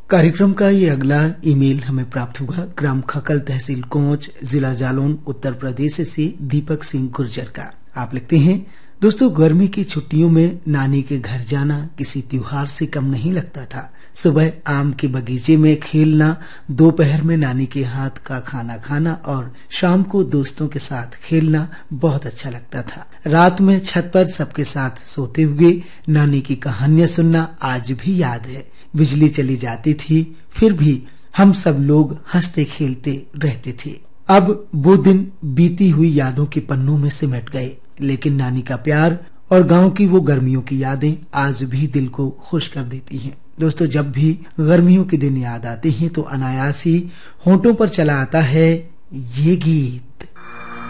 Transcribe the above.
कार्यक्रम का ये अगला ईमेल हमें प्राप्त हुआ ग्राम खकल तहसील कोंच जिला जालौन उत्तर प्रदेश से दीपक सिंह गुर्जर का। आप लिखते हैं, दोस्तों गर्मी की छुट्टियों में नानी के घर जाना किसी त्योहार से कम नहीं लगता था। सुबह आम के बगीचे में खेलना, दोपहर में नानी के हाथ का खाना खाना और शाम को दोस्तों के साथ खेलना बहुत अच्छा लगता था। रात में छत पर सबके साथ सोते हुए नानी की कहानियां सुनना आज भी याद है। बिजली चली जाती थी फिर भी हम सब लोग हंसते खेलते रहते थे। अब वो दिन बीती हुई यादों के पन्नों में सिमट गए, लेकिन नानी का प्यार और गांव की वो गर्मियों की यादें आज भी दिल को खुश कर देती हैं। दोस्तों जब भी गर्मियों के दिन याद आते हैं तो अनायास ही होंठों पर चला आता है ये गीत।